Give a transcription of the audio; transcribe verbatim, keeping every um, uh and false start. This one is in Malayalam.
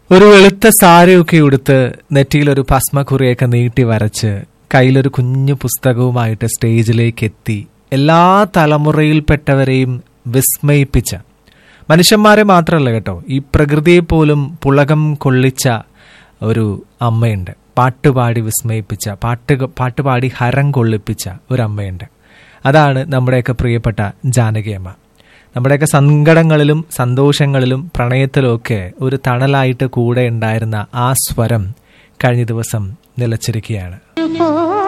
ഒരു വെളുത്ത സാരിയൊക്കെ ഉടുത്ത് നെറ്റിയിലൊരു ഭസ്മക്കുറിയൊക്കെ നീട്ടി വരച്ച് കയ്യിലൊരു കുഞ്ഞു പുസ്തകവുമായിട്ട് സ്റ്റേജിലേക്ക് എത്തി എല്ലാ തലമുറയിൽപ്പെട്ടവരെയും വിസ്മയിപ്പിച്ച, മനുഷ്യന്മാരെ മാത്രമല്ല കേട്ടോ, ഈ പ്രകൃതിയെ പോലും പുളകം കൊള്ളിച്ച ഒരു അമ്മയുണ്ട്. പാട്ടുപാടി വിസ്മയിപ്പിച്ച, പാട്ട് പാട്ടുപാടി ഹരം കൊള്ളിപ്പിച്ച ഒരു അമ്മയുണ്ട്. അതാണ് നമ്മുടെയൊക്കെ പ്രിയപ്പെട്ട ജാനകിയമ്മ. നമ്മുടെയൊക്കെ സങ്കടങ്ങളിലും സന്തോഷങ്ങളിലും പ്രണയത്തിലും ഒക്കെ ഒരു തണലായിട്ട് കൂടെ ഉണ്ടായിരുന്ന ആ സ്വരം കഴിഞ്ഞ ദിവസം നിലച്ചിരിക്കുകയാണ്.